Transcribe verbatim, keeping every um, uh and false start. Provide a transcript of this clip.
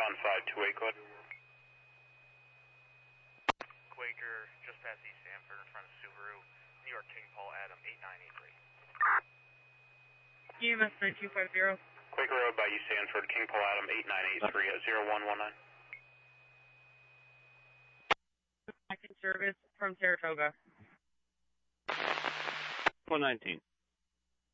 one five two eight, code. Quaker, just past East Sanford in front of Subaru, New York King Paul Adam eight nine eight three. E M S nine two five zero. Quaker Road by East Sanford, King Paul Adam eight nine eight three at zero one one nine. Active service from Saratoga. one nineteen.